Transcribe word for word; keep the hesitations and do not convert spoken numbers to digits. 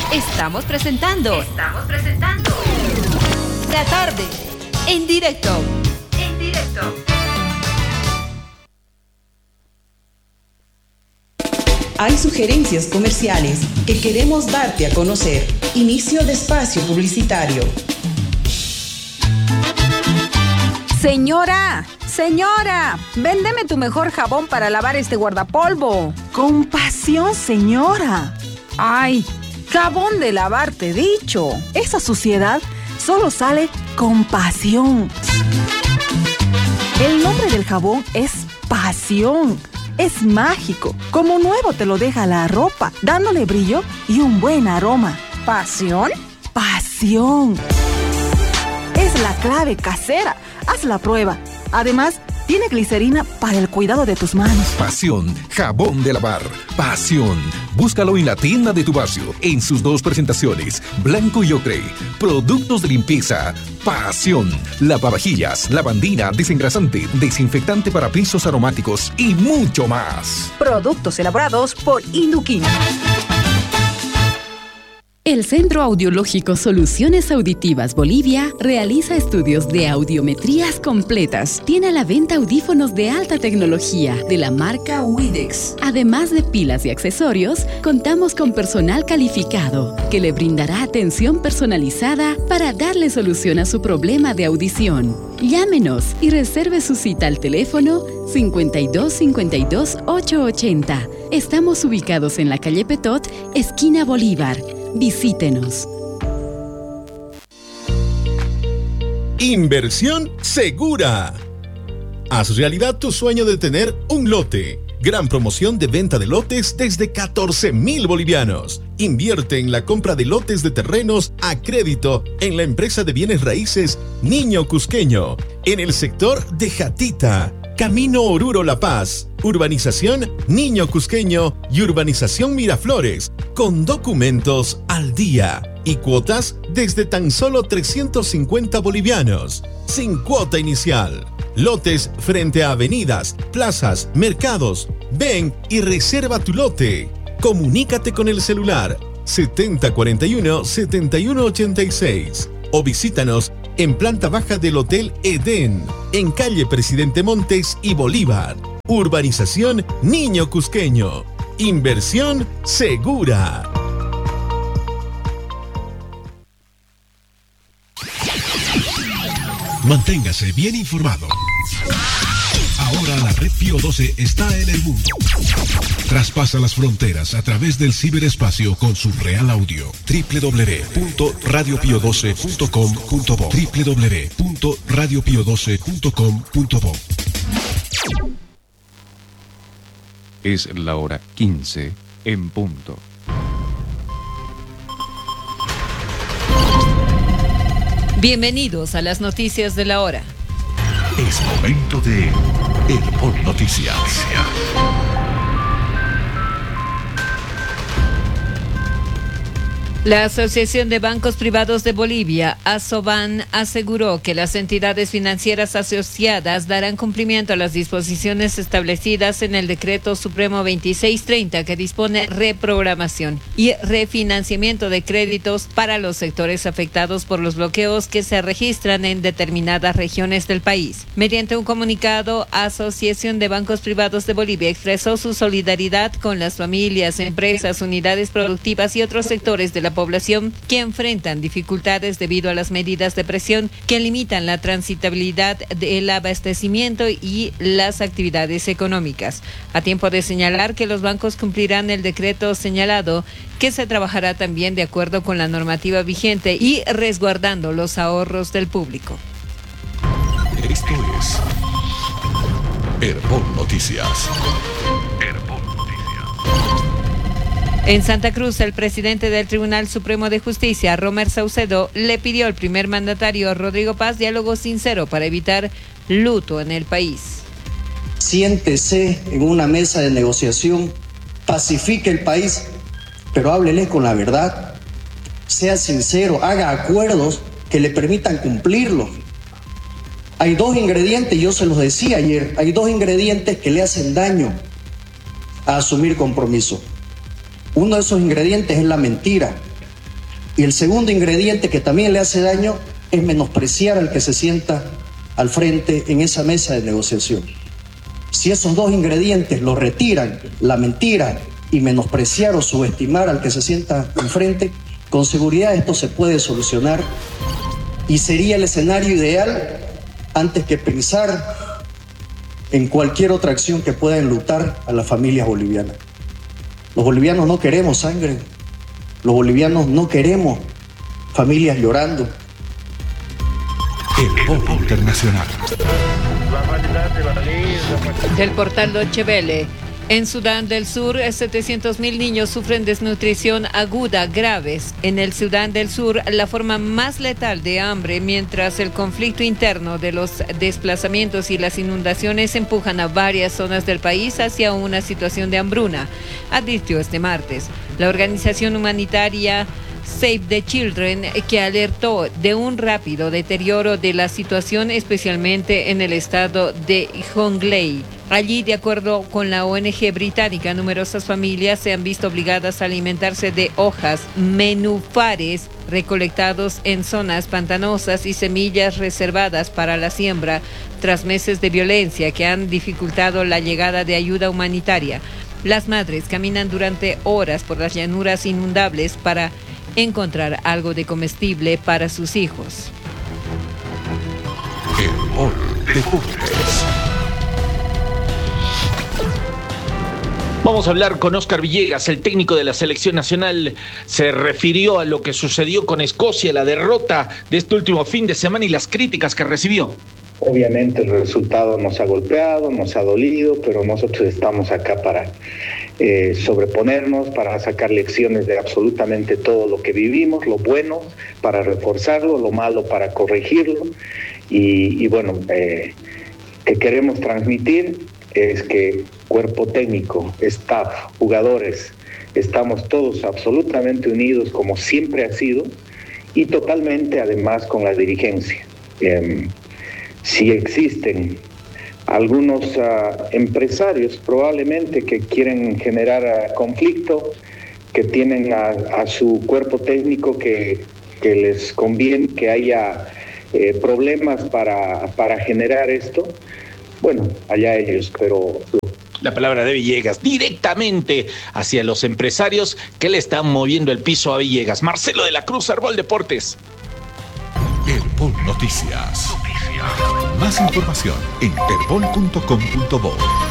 Estamos presentando. Estamos presentando. La tarde. En directo. En directo. Hay sugerencias comerciales que queremos darte a conocer. Inicio de espacio publicitario. Señora, señora, véndeme tu mejor jabón para lavar este guardapolvo. Con pasión, señora. Ay, jabón de lavar, te he dicho. Esa suciedad solo sale con pasión. El nombre del jabón es pasión. Es mágico. Como nuevo te lo deja la ropa, dándole brillo y un buen aroma. ¿Pasión? Pasión. Es la clave casera. Haz la prueba. Además, tiene glicerina para el cuidado de tus manos. Pasión, jabón de lavar. Pasión. Búscalo en la tienda de tu barrio, en sus dos presentaciones, blanco y ocre. Productos de limpieza. Pasión. Lavavajillas, lavandina, desengrasante, desinfectante para pisos aromáticos y mucho más. Productos elaborados por Induquín. El Centro Audiológico Soluciones Auditivas Bolivia realiza estudios de audiometrías completas. Tiene a la venta audífonos de alta tecnología de la marca Widex. Además de pilas y accesorios, contamos con personal calificado que le brindará atención personalizada para darle solución a su problema de audición. Llámenos y reserve su cita al teléfono cincuenta y dos cincuenta y dos ochocientos ochenta. Estamos ubicados en la calle Petot, esquina Bolívar. Visítenos. Inversión segura. Haz realidad tu sueño de tener un lote. Gran promoción de venta de lotes desde catorce mil bolivianos. Invierte en la compra de lotes de terrenos a crédito en la empresa de bienes raíces Niño Cusqueño, en el sector de Jatita, Camino Oruro La Paz, Urbanización Niño Cusqueño y Urbanización Miraflores, con documentos al día y cuotas desde tan solo trescientos cincuenta bolivianos, sin cuota inicial. Lotes frente a avenidas, plazas, mercados. Ven y reserva tu lote. Comunícate con el celular setenta cuarenta y uno setenta y uno ochenta y seis o visítanos en planta baja del Hotel Edén, en calle Presidente Montes y Bolívar. Urbanización Niño Cusqueño. Inversión segura. Manténgase bien informado. Ahora la red Pío doce está en el mundo. Traspasa las fronteras a través del ciberespacio con su real audio. doble u doble u doble u punto radio pío doce punto com punto bo doble u doble u doble u punto radio pío doce punto com punto bo. Es la hora quince en punto. Bienvenidos a las noticias de la hora. Es momento de Herpol Noticias. La Asociación de Bancos Privados de Bolivia, ASOBAN, aseguró que las entidades financieras asociadas darán cumplimiento a las disposiciones establecidas en el Decreto Supremo veintiséis treinta, que dispone reprogramación y refinanciamiento de créditos para los sectores afectados por los bloqueos que se registran en determinadas regiones del país. Mediante un comunicado, Asociación de Bancos Privados de Bolivia expresó su solidaridad con las familias, empresas, unidades productivas y otros sectores de la población que enfrentan dificultades debido a las medidas de presión que limitan la transitabilidad del abastecimiento y las actividades económicas. A tiempo de señalar que los bancos cumplirán el decreto señalado, que se trabajará también de acuerdo con la normativa vigente y resguardando los ahorros del público. Esto es Herpol Noticias. En Santa Cruz, el presidente del Tribunal Supremo de Justicia, Romer Saucedo, le pidió al primer mandatario, Rodrigo Paz, diálogo sincero para evitar luto en el país. Siéntese en una mesa de negociación, pacifique el país, pero háblele con la verdad. Sea sincero, haga acuerdos que le permitan cumplirlos. Hay dos ingredientes, yo se los decía ayer, hay dos ingredientes que le hacen daño a asumir compromiso. Uno de esos ingredientes es la mentira Y el segundo ingrediente que también le hace daño es menospreciar al que se sienta al frente en esa mesa de negociación. Si esos dos ingredientes los retiran, la mentira y menospreciar o subestimar al que se sienta enfrente, con seguridad esto se puede solucionar y sería el escenario ideal antes que pensar en cualquier otra acción que pueda enlutar a las familias bolivianas. Los bolivianos no queremos sangre, los bolivianos no queremos familias llorando. El Polo Internacional. Del portal Deutsche Welle. En Sudán del Sur, setecientos mil niños sufren desnutrición aguda graves. En el Sudán del Sur, la forma más letal de hambre, mientras el conflicto interno de los desplazamientos y las inundaciones empujan a varias zonas del país hacia una situación de hambruna, advirtió este martes. La organización humanitaria Save the Children, que alertó de un rápido deterioro de la situación, especialmente en el estado de Jonglei. Allí, de acuerdo con la O N G británica, numerosas familias se han visto obligadas a alimentarse de hojas, nenúfares recolectados en zonas pantanosas y semillas reservadas para la siembra, tras meses de violencia que han dificultado la llegada de ayuda humanitaria. Las madres caminan durante horas por las llanuras inundables para encontrar algo de comestible para sus hijos. El Polo Deportes. Vamos a hablar con Óscar Villegas, el técnico de la selección nacional. Se refirió a lo que sucedió con Escocia, la derrota de este último fin de semana y las críticas que recibió. Obviamente el resultado nos ha golpeado, nos ha dolido, pero nosotros estamos acá para eh, sobreponernos, para sacar lecciones de absolutamente todo lo que vivimos, lo bueno para reforzarlo, lo malo para corregirlo. Y, y bueno, eh, que queremos transmitir es que cuerpo técnico, staff, jugadores, estamos todos absolutamente unidos como siempre ha sido y totalmente además con la dirigencia. Eh, si existen algunos uh, empresarios probablemente que quieren generar uh, conflicto, que tienen a, a su cuerpo técnico que, que les conviene que haya eh, problemas para, para generar esto, bueno, allá ellos, pero... La palabra de Villegas, directamente hacia los empresarios que le están moviendo el piso a Villegas. Marcelo de la Cruz, Arbol Deportes. El Pol Noticias. Noticias. Más información en herbol punto com punto bo.